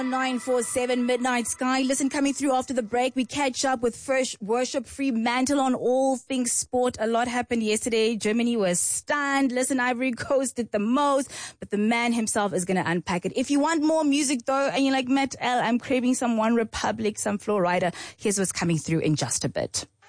947 Midnight Sky. Listen, coming through after the break, we catch up with First Worship Fremantle on all things sport. A lot happened yesterday. Germany was stunned. Listen, Ivory Coast did the most, but the man himself is going to unpack it. If you want more music though, and you're like, Matt L, I'm craving some One Republic, some Flow Rider, here's what's coming through in just a bit.